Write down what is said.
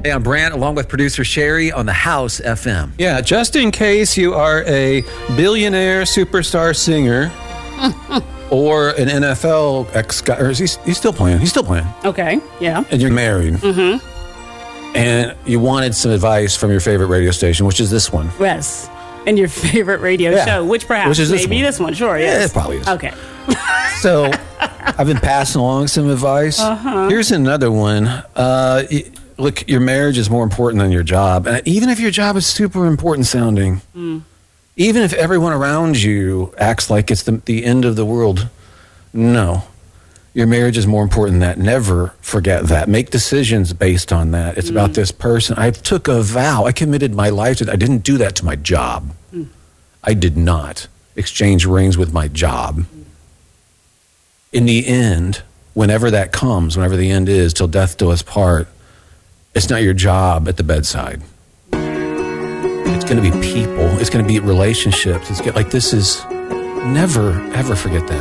Hey, I'm Brant, along with producer Sherry on the House FM. Yeah, just in case you are a billionaire superstar singer or an NFL ex-guy, or he's still playing. He's still playing. Okay, yeah. And you're married. Mm-hmm. And you wanted some advice from your favorite radio station, which is this one. Yes. And your favorite radio show, which perhaps is maybe this one. Sure, yes. Yeah, it probably is. Okay. So I've been passing along some advice. Here's another one. Look, your marriage is more important than your job. And even if your job is super important sounding, even if everyone around you acts like it's the end of the world, no. Your marriage is more important than that. Never forget that. Make decisions based on that. It's about this person. I took a vow. I committed my life to it. I didn't do that to my job. I did not exchange rings with my job. In the end, whenever that comes, whenever the end is, till death do us part, it's not your job at the bedside. It's going to be people. It's going to be relationships. This is never, ever forget that.